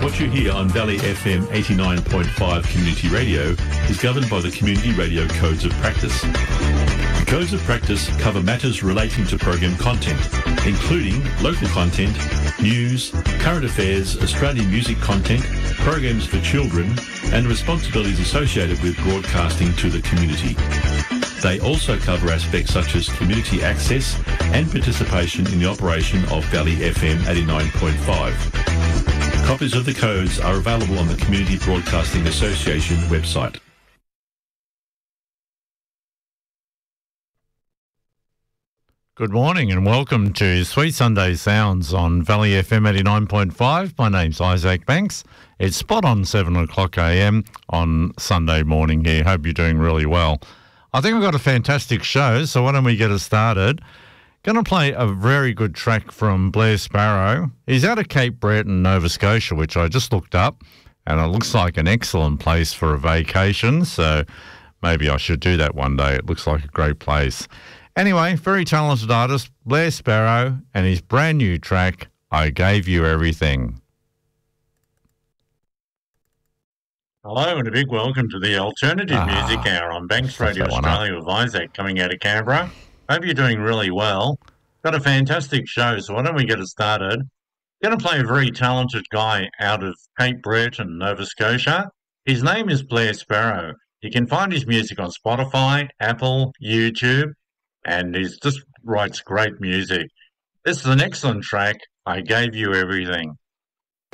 What you hear on Valley FM 89.5 Community Radio is governed by the Community Radio Codes of Practice. The Codes of Practice cover matters relating to program content, including local content, news, current affairs, Australian music content, programs for children, and responsibilities associated with broadcasting to the community. They also cover aspects such as community access and participation in the operation of Valley FM 89.5. Copies of the codes are available on the Community Broadcasting Association website. Good morning and welcome to Sweet Sunday Sounds on Valley FM 89.5. My name's Isaac Banks. It's spot on 7 o'clock a.m. on Sunday morning here. Hope you're doing really well. I think we've got a fantastic show, so why don't we get it started? Going to play a very good track from Blair Sparrow. He's out of Cape Breton, Nova Scotia, which I just looked up, and it looks like an excellent place for a vacation, so maybe I should do that one day. It looks like a great place. Anyway, very talented artist, Blair Sparrow, and his brand new track, I Gave You Everything. Hello and a big welcome to the Alternative Music Hour on Banks Radio Australia with Isaac coming out of Canberra. Hope you're doing really well. Got a fantastic show, so why don't we get it started? Going to play a very talented guy out of Cape Breton, Nova Scotia. His name is Blair Sparrow. You can find his music on Spotify, Apple, YouTube, and he just writes great music. This is an excellent track, I Gave You Everything.